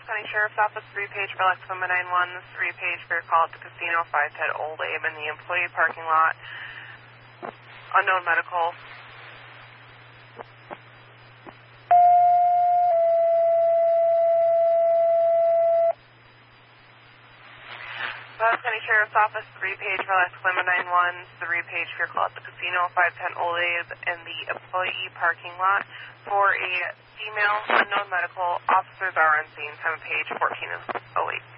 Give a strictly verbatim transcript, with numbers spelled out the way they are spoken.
County Sheriff's Office, three-page for Alex one nine one, three-page for your call at the casino, five ten Old Abe in the employee parking lot. Unknown medical. Alex County Sheriff's Office, three-page for Alex one nine one, three-page for your call at the casino, five ten Old Abe in the employee parking lot for a female unknown medical. Officers are on scene, time of page fourteen oh eight.